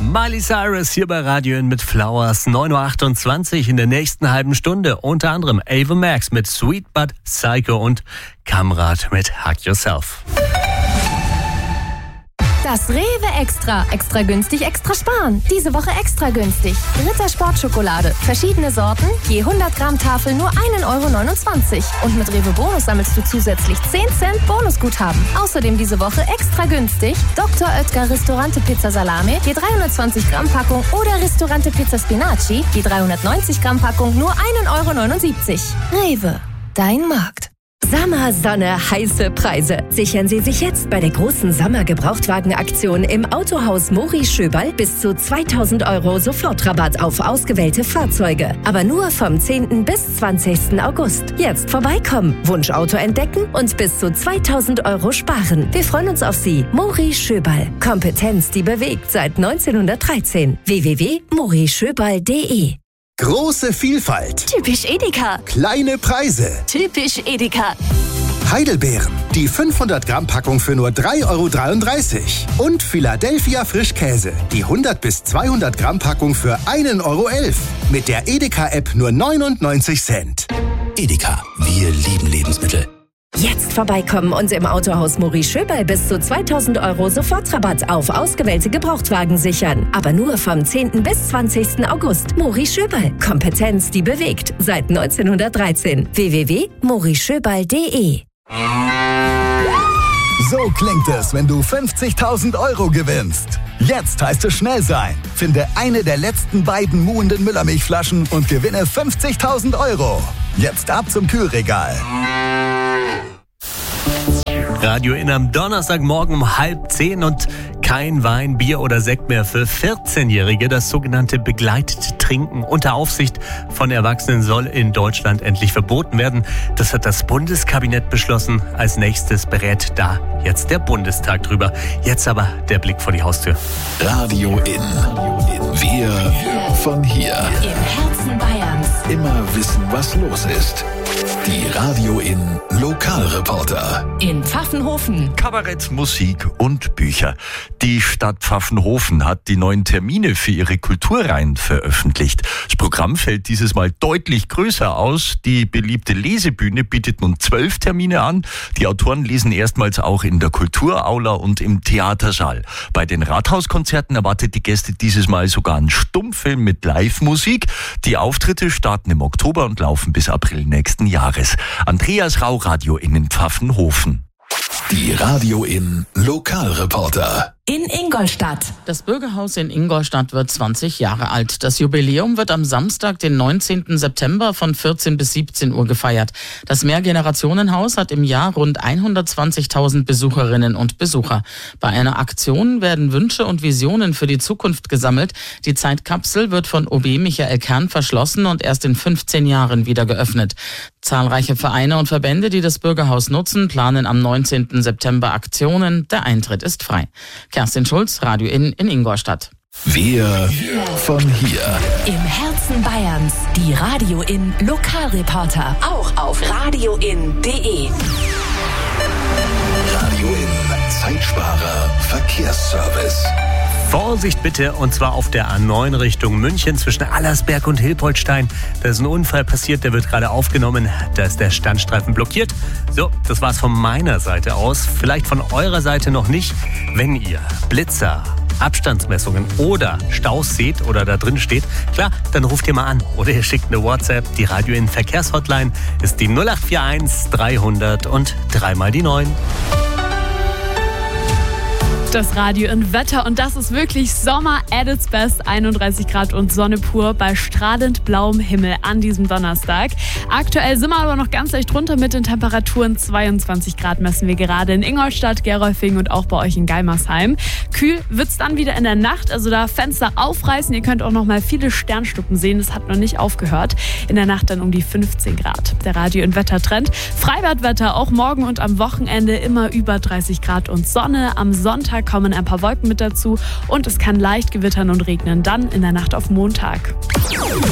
Miley Cyrus hier bei Radio N mit Flowers. 9.28 Uhr in der nächsten halben Stunde. Unter anderem Ava Max mit Sweet But Psycho und Kamrat mit Hug Yourself. Das Rewe Extra. Extra günstig, extra sparen. Diese Woche extra günstig. Ritter Sportschokolade. Verschiedene Sorten. Je 100 Gramm Tafel nur 1,29 €. Und mit Rewe Bonus sammelst du zusätzlich 10 Cent Bonusguthaben. Außerdem diese Woche extra günstig. Dr. Oetker Ristorante Pizza Salame. Je 320 Gramm Packung. Oder Ristorante Pizza Spinaci. Je 390 Gramm Packung nur 1,79 €. Rewe. Dein Markt. Sommer, Sonne, heiße Preise. Sichern Sie sich jetzt bei der großen Sommer-Gebrauchtwagen-Aktion im Autohaus Mori Schöberl bis zu 2.000 € Sofortrabatt auf ausgewählte Fahrzeuge. Aber nur vom 10. bis 20. August. Jetzt vorbeikommen, Wunschauto entdecken und bis zu 2.000 € sparen. Wir freuen uns auf Sie. Mori Schöberl. Kompetenz, die bewegt seit 1913. www.morischöberl.de. Große Vielfalt. Typisch Edeka. Kleine Preise. Typisch Edeka. Heidelbeeren. Die 500 Gramm Packung für nur 3,33 €. Und Philadelphia Frischkäse. Die 100 bis 200 Gramm Packung für 1,11 €. Mit der Edeka-App nur 99 Cent. Edeka. Wir lieben Lebensmittel. Jetzt vorbeikommen und im Autohaus Mori Schöberl bis zu 2.000 € Sofortrabatt auf ausgewählte Gebrauchtwagen sichern. Aber nur vom 10. bis 20. August. Mori Schöberl. Kompetenz, die bewegt. Seit 1913. www.morischöberl.de. So klingt es, wenn du 50.000 € gewinnst. Jetzt heißt es schnell sein. Finde eine der letzten beiden muhenden Müllermilchflaschen und gewinne 50.000 €. Jetzt ab zum Kühlregal. Radio N am Donnerstagmorgen um 9:30 und kein Wein, Bier oder Sekt mehr für 14-Jährige. Das sogenannte begleitete Trinken unter Aufsicht von Erwachsenen soll in Deutschland endlich verboten werden. Das hat das Bundeskabinett beschlossen. Als nächstes berät da jetzt der Bundestag drüber. Jetzt aber der Blick vor die Haustür. Radio N. Wir von hier. Im Herzen Bayerns. Immer wissen, was los ist. Die Radio N Lokalreporter. In Pfaffenhofen. Kabarett, Musik und Bücher. Die Stadt Pfaffenhofen hat die neuen Termine für ihre Kulturreihen veröffentlicht. Das Programm fällt dieses Mal deutlich größer aus. Die beliebte Lesebühne bietet nun 12 Termine an. Die Autoren lesen erstmals auch in der Kulturaula und im Theatersaal. Bei den Rathauskonzerten erwartet die Gäste dieses Mal sogar einen Stummfilm mit Live-Musik. Die Auftritte starten im Oktober und laufen bis April nächsten Jahres. Andreas Rau, Radio in Pfaffenhofen. Die Radio N Lokalreporter. In Ingolstadt. Das Bürgerhaus in Ingolstadt wird 20 Jahre alt. Das Jubiläum wird am Samstag, den 19. September von 14 bis 17 Uhr gefeiert. Das Mehrgenerationenhaus hat im Jahr rund 120.000 Besucherinnen und Besucher. Bei einer Aktion werden Wünsche und Visionen für die Zukunft gesammelt. Die Zeitkapsel wird von OB Michael Kern verschlossen und erst in 15 Jahren wieder geöffnet. Zahlreiche Vereine und Verbände, die das Bürgerhaus nutzen, planen am 19. September Aktionen. Der Eintritt ist frei. Kerstin Schulz, Radio in Ingolstadt. Wir von hier. Im Herzen Bayerns. Die Radio in Lokalreporter. Auch auf radioin.de. Radio in Zeitsparer Verkehrsservice. Vorsicht bitte, und zwar auf der A9 Richtung München zwischen Allersberg und Hilpoltstein. Da ist ein Unfall passiert, der wird gerade aufgenommen. Da ist der Standstreifen blockiert. So, das war's von meiner Seite aus. Vielleicht von eurer Seite noch nicht. Wenn ihr Blitzer, Abstandsmessungen oder Staus seht oder da drin steht, klar, dann ruft ihr mal an oder ihr schickt eine WhatsApp. Die Radio in Verkehrshotline ist die 0841 300 und 3 mal die 9. Das Radio in Wetter und das ist wirklich Sommer at its best. 31 Grad und Sonne pur bei strahlend blauem Himmel an diesem Donnerstag. Aktuell sind wir aber noch ganz leicht runter mit den Temperaturen. 22 Grad messen wir gerade in Ingolstadt, Gerolfing und auch bei euch in Geimersheim. Kühl wird's dann wieder in der Nacht, also da Fenster aufreißen. Ihr könnt auch noch mal viele Sternschnuppen sehen, das hat noch nicht aufgehört. In der Nacht dann um die 15 Grad. Der Radio in Wettertrend. Freibadwetter auch morgen und am Wochenende immer über 30 Grad und Sonne. Am Sonntag kommen ein paar Wolken mit dazu und es kann leicht gewittern und regnen dann in der Nacht auf Montag.